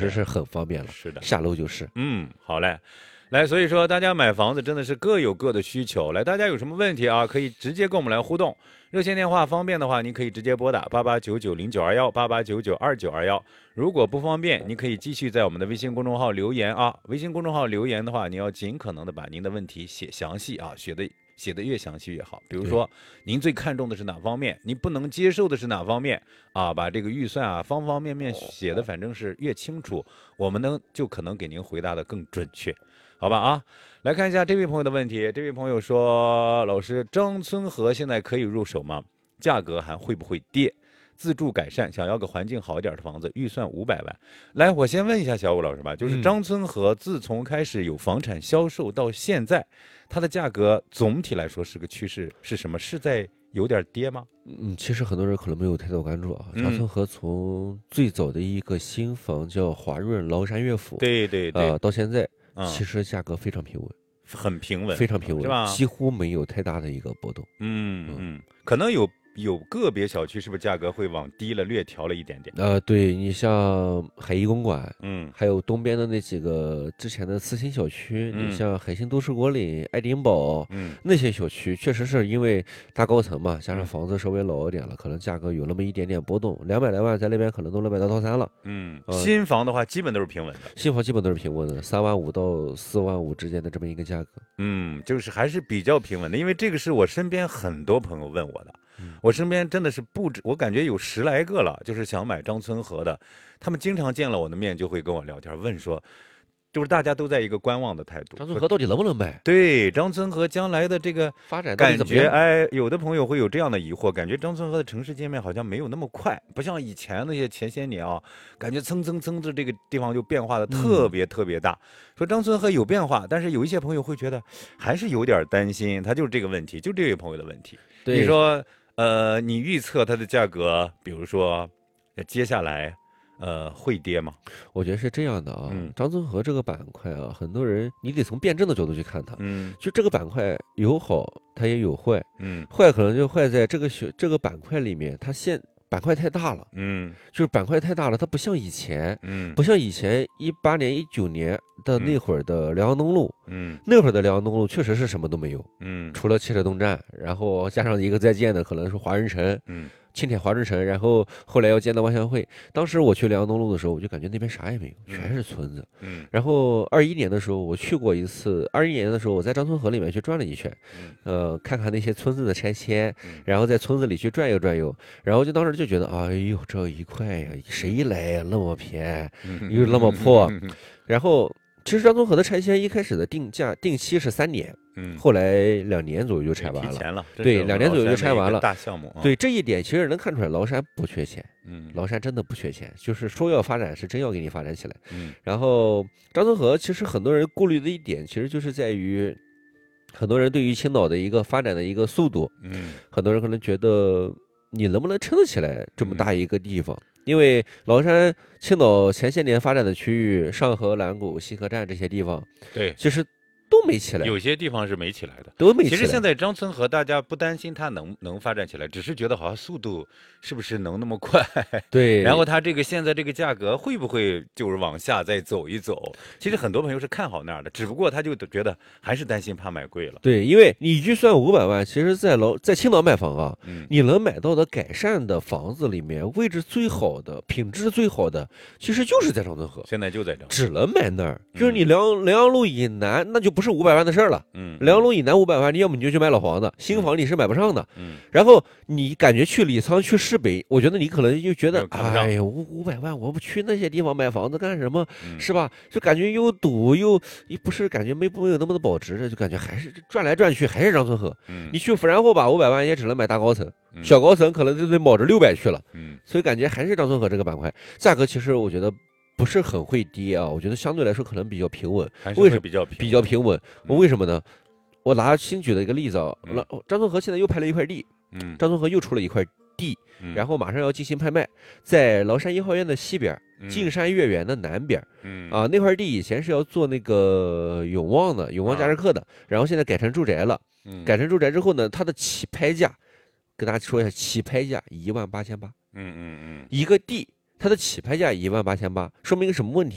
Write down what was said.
实是很方便了。 是的， 下楼就是。 好嘞。来，所以说大家买房子真的是各有各的需求。来，大家有什么问题啊，可以直接跟我们来互动。热线电话方便的话，您可以直接拨打88990921，88992921。如果不方便，您可以继续在我们的微信公众号留言啊。微信公众号留言的话，你要尽可能的把您的问题写详细啊，写的越详细越好。比如说，您最看重的是哪方面，您不能接受的是哪方面啊，把这个预算啊方方面面写的反正是越清楚，我们呢就可能给您回答的更准确。好吧啊，来看一下这位朋友的问题。这位朋友说：“老师，张村河现在可以入手吗？价格还会不会跌？自住改善，想要个环境好一点的房子，预算500万。”来，我先问一下小武老师吧，就是张村河自从开始有房产销售到现在，它的价格总体来说是个趋势，是什么？是在有点跌吗？ 其实很多人可能没有太多关注啊。张村河从最早的一个新房叫华润崂山乐府， 对， 到现在。其实价格非常平稳， 很平稳， 非常平稳， 是吧？ 几乎没有太大的一个波动。 可能有个别小区是不是价格会往低了，略调了一点点？ 对，你像海逸公馆，还有东边的那几个之前的次新小区，你像海信都市国岭、爱丁堡，那些小区确实是因为大高层嘛，加上房子稍微老一点了，可能价格有那么一点点波动，200来万在那边可能都能买到套餐了。 新房的话基本都是平稳的， 新房基本都是平稳的，3万5到4万5之间的这么一个价格。 就是还是比较平稳的，因为这个是我身边很多朋友问我的。我身边真的是不止，我感觉有10来个了，就是想买张村河的，他们经常见了我的面就会跟我聊天，问说，就是大家都在一个观望的态度。 张村河到底能不能买？ 对，张村河将来的这个发展感觉，有的朋友会有这样的疑惑，感觉张村河的城市界面好像没有那么快，不像以前那些前些年啊，感觉蹭的这个地方就变化的特别大。说张村河有变化，但是有一些朋友会觉得还是有点担心，他就是这个问题，就这位朋友的问题。你说。你预测它的价格，比如说，接下来，会跌吗？ 我觉得是这样的啊。张村河这个板块啊，很多人你得从辩证的角度去看它。就这个板块有好，它也有坏。坏可能就坏在这个板块里面，它板块太大了。就是板块太大了，它不像以前。不像以前18年、19年的那会儿的辽阳东路。那会儿的辽阳东路确实是什么都没有。除了汽车东站，然后加上一个在建的可能是华润城。青铁华润城，然后后来要建到万象汇。当时我去辽阳东路的时候，我就感觉那边啥也没有，全是村子。然后21年的时候我去过一次，21年的时候我在张村河里面去转了一圈，看看那些村子的拆迁，然后在村子里去转悠，然后当时就觉得，哎呦，这一块呀，谁来呀，那么偏，又那么破。然后其实张村河的拆迁一开始的定期是3年。后来2年左右就拆完了。对，2年左右就拆完了。 大项目。 对，这一点其实能看出来，崂山不缺钱。崂山真的不缺钱，就是说要发展是真要给你发展起来。然后张村河其实很多人顾虑的一点，其实就是在于，很多人对于青岛的一个发展的一个速度，很多人可能觉得你能不能撑得起来这么大一个地方。因为崂山、青岛前些年发展的区域，上河、蓝谷、西河站这些地方， 对， 其实都没起来， 有些地方是没起来的， 都没起来。 其实现在张村河大家不担心它能发展起来，只是觉得好像速度是不是能那么快？ 对。 然后它现在这个价格会不会就是往下再走一走？其实很多朋友是看好那儿的，只不过他就觉得还是担心怕买贵了。 对，因为你预算500万，其实在青岛买房啊，你能买到的改善的房子里面，位置最好的、品质最好的，其实就是在张村河。 现在就在这， 只能买那儿。就是你辽阳路以南，那就不是500万的事儿了。辽阳路以南500万，你要么你就去买老房子，新房你是买不上的。然后你感觉去李沧、去市北，我觉得你可能就觉得，哎呀，500万我不去那些地方买房子干什么，是吧？就感觉又堵又不是感觉没有那么的保值，就感觉还是转来转去还是张村河。你去福然后吧，500万也只能买大高层，小高层可能就得卯着600去了。所以感觉还是张村河这个板块价格，其实我觉得不是很会跌啊，我觉得相对来说可能比较平稳。 为什么比较平稳？为什么呢？我拿新举的一个例子啊，张村河现在又拍了一块地，张村河又出了一块地，然后马上要进行拍卖，在崂山1号院的西边，径山月园的南边，那块地以前是要做那个永旺假日客的，然后现在改成住宅了，改成住宅之后呢，它的起拍价，跟大家说一下，起拍价18800，一个地它的起拍价18800，说明一个什么问题？